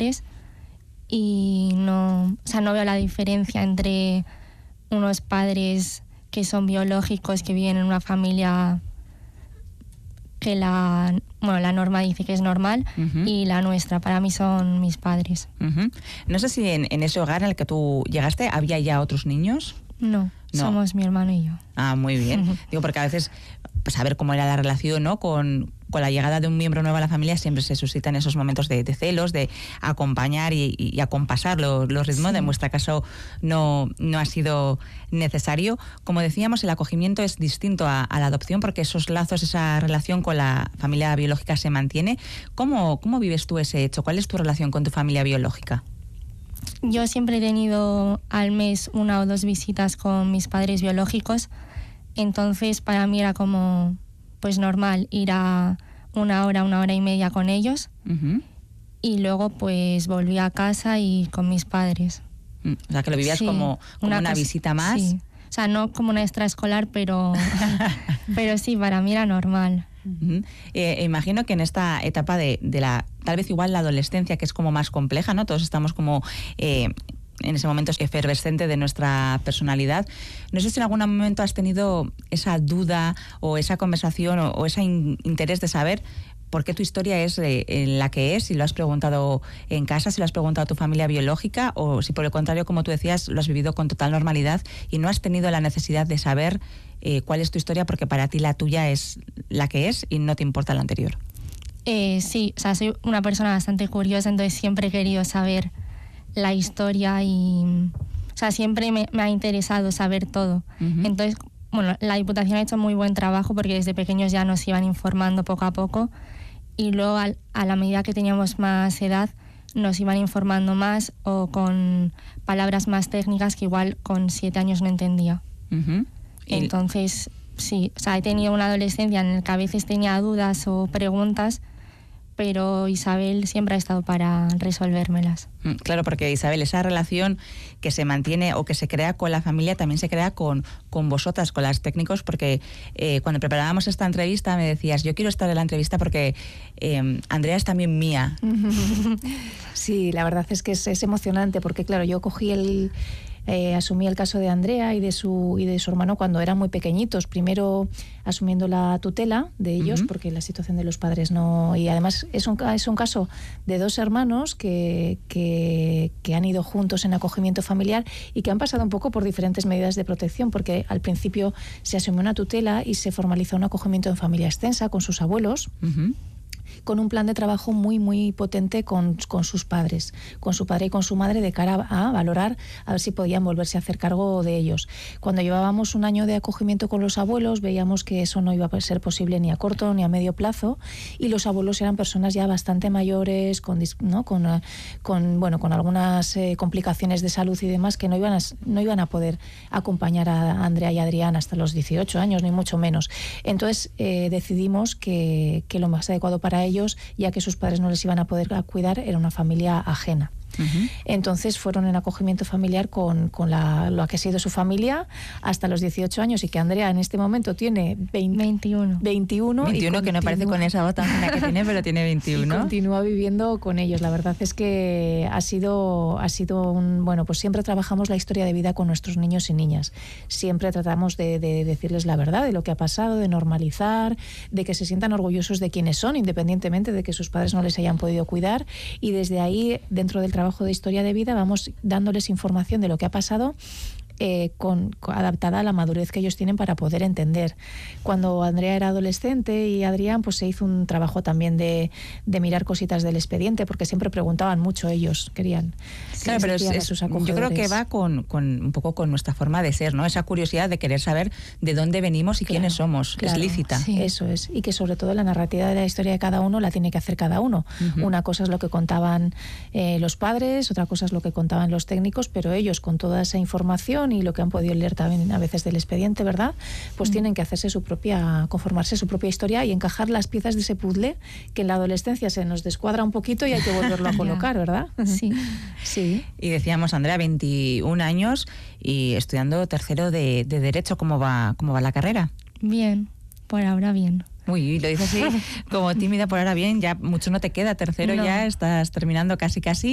padres y no veo la diferencia entre unos padres que son biológicos, que viven en una familia que la norma dice que es normal, y la nuestra. Para mí son mis padres. No sé si en ese hogar en el que tú llegaste había ya otros niños. No, somos mi hermano y yo. Ah, muy bien. Digo, porque a veces saber cómo era la relación, ¿no?, con la llegada de un miembro nuevo a la familia siempre se suscitan esos momentos de celos, de acompañar y acompasar los ritmos. Sí. En vuestro caso no ha sido necesario. Como decíamos, el acogimiento es distinto a la adopción porque esos lazos, esa relación con la familia biológica se mantiene. ¿Cómo vives tú ese hecho? ¿Cuál es tu relación con tu familia biológica? Yo siempre he tenido al mes 1 o 2 visitas con mis padres biológicos, entonces para mí era como pues normal ir a 1 hora y media con ellos, y luego pues volví a casa y con mis padres. O sea, que lo vivías como una visita más. Sí. O sea, no como una extraescolar, pero sí, para mí era normal. Imagino que en esta etapa de la, tal vez igual la adolescencia, que es como más compleja, ¿no? Todos estamos como en ese momento efervescente de nuestra personalidad. No sé si en algún momento has tenido esa duda o esa conversación o ese interés de saber por qué tu historia es la que es, si lo has preguntado en casa, si lo has preguntado a tu familia biológica, o si por el contrario, como tú decías, lo has vivido con total normalidad y no has tenido la necesidad de saber cuál es tu historia porque para ti la tuya es la que es y no te importa la anterior. Sí, o sea, soy una persona bastante curiosa, entonces siempre he querido saber la historia y, o sea, siempre me ha interesado saber todo. Entonces, bueno, la Diputación ha hecho muy buen trabajo porque desde pequeños ya nos iban informando poco a poco, y luego a la medida que teníamos más edad nos iban informando más o con palabras más técnicas que igual con 7 años no entendía. Entonces, sí, o sea, he tenido una adolescencia en la que a veces tenía dudas o preguntas, pero Isabel siempre ha estado para resolvérmelas. Claro, porque Isabel, esa relación que se mantiene o que se crea con la familia también se crea con vosotras, con las técnicos, porque cuando preparábamos esta entrevista me decías, yo quiero estar en la entrevista porque Andrea es también mía. Sí, la verdad es que es emocionante porque, claro, yo cogí asumí el caso de Andrea y de su hermano cuando eran muy pequeñitos, primero asumiendo la tutela de ellos, porque la situación de los padres no... Y además es un caso de 2 hermanos que han ido juntos en acogimiento familiar y que han pasado un poco por diferentes medidas de protección, porque al principio se asumió una tutela y se formalizó un acogimiento en familia extensa con sus abuelos, con un plan de trabajo muy, muy potente con sus padres, con su padre y con su madre, de cara a valorar a ver si podían volverse a hacer cargo de ellos. Cuando llevábamos 1 año de acogimiento con los abuelos, veíamos que eso no iba a ser posible ni a corto ni a medio plazo, y los abuelos eran personas ya bastante mayores, con algunas complicaciones de salud y demás, que no iban a poder acompañar a Andrea y a Adrián hasta los 18 años, ni mucho menos. Entonces decidimos que lo más adecuado para ellos, ya que sus padres no les iban a poder cuidar, era una familia ajena. Entonces fueron en acogimiento familiar con lo que ha sido su familia hasta los 18 años, y que Andrea en este momento tiene 21 que no parece con esa voz tan fina que tiene, pero tiene 21. Y continúa viviendo con ellos. La verdad es que ha sido pues siempre trabajamos la historia de vida con nuestros niños y niñas. Siempre tratamos de decirles la verdad de lo que ha pasado, de normalizar, de que se sientan orgullosos de quienes son, independientemente de que sus padres no les hayan podido cuidar, y desde ahí, dentro del trabajo de historia de vida, vamos dándoles información de lo que ha pasado, adaptada a la madurez que ellos tienen para poder entender. Cuando Andrea era adolescente y Adrián, pues se hizo un trabajo también de mirar cositas del expediente, porque siempre preguntaban mucho ellos, querían. Claro, pero yo creo que va con un poco con nuestra forma de ser, ¿no? Esa curiosidad de querer saber de dónde venimos y quiénes somos. Claro, es lícita. Sí. Eso es. Y que sobre todo la narrativa de la historia de cada uno la tiene que hacer cada uno. Una cosa es lo que contaban los padres, otra cosa es lo que contaban los técnicos, pero ellos, con toda esa información y lo que han podido leer también a veces del expediente, ¿verdad?, pues tienen que hacerse conformarse su propia historia y encajar las piezas de ese puzzle que en la adolescencia se nos descuadra un poquito y hay que volverlo a colocar, ¿verdad? Sí. Y decíamos, Andrea, 21 años y estudiando tercero de Derecho. ¿Cómo va la carrera? Bien, por ahora bien. Uy, lo dices así como tímida, por ahora bien, ya mucho no te queda, tercero no. Ya estás terminando casi.